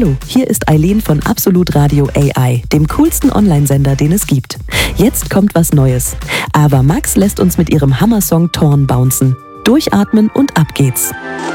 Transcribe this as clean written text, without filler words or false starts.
Hallo, hier ist Eileen von Absolut Radio AI, dem coolsten Online-Sender, den es gibt. Jetzt kommt was Neues. Ava Max lässt uns mit ihrem Hammersong Torn bouncen. Durchatmen und ab geht's.